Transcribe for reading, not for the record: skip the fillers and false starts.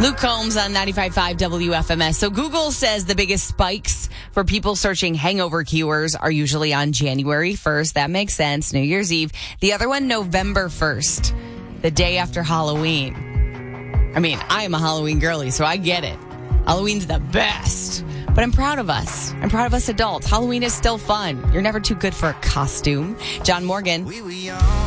Luke Combs on 95.5 WFMS. So Google says the biggest spikes for people searching hangover keywords are usually on January 1st. That makes sense. New Year's Eve. The other one, November 1st, the day after Halloween. I mean, I am a Halloween girly, so I get it. Halloween's the best. But I'm proud of us. I'm proud of us adults. Halloween is still fun. You're never too good for a costume. John Morgan.